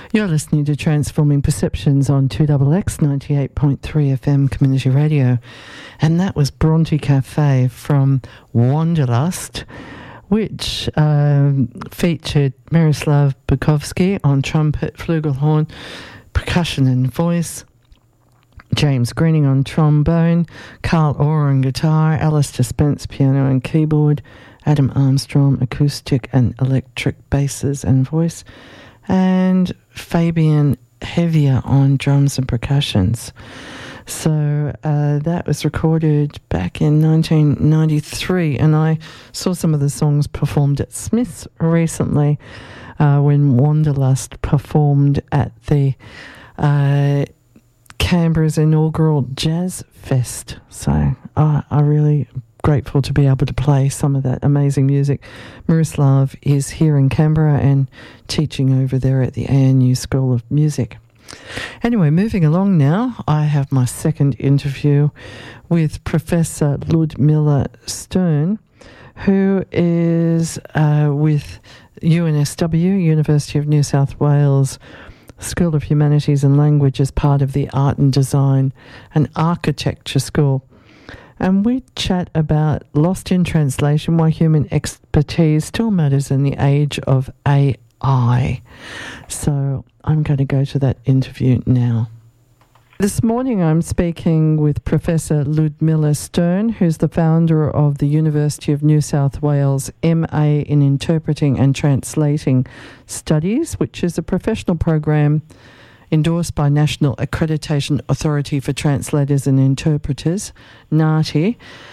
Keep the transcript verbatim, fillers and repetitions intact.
You're listening to Transforming Perceptions on two X X ninety-eight point three F M Community Radio. And that was Bronte Cafe from Wanderlust, which um, featured Miroslav Bukovsky on trumpet, flugelhorn, percussion and voice, James Greening on trombone, Carl Orr on guitar, Alistair Spence piano and keyboard, Adam Armstrong acoustic and electric basses and voice, and Fabian Heavier on drums and percussions. So uh, that was recorded back in nineteen ninety-three, and I saw some of the songs performed at Smith's recently uh, when Wanderlust performed at the uh, Canberra's inaugural Jazz Fest. So uh, I really grateful to be able to play some of that amazing music. Miroslav is here in Canberra and teaching over there at the A N U School of Music. Anyway, moving along now, I have my second interview with Professor Ludmilla Stern, who is uh, with U N S W, University of New South Wales School of Humanities and Language, as part of the Art and Design and Architecture School. And we chat about lost in translation, why human expertise still matters in the age of A I. So I'm going to go to that interview now. This morning I'm speaking with Professor Ludmilla Stern, who's the founder of the University of New South Wales M A in Interpreting and Translating Studies, which is a professional program endorsed by National Accreditation Authority for Translators and Interpreters, NAATI,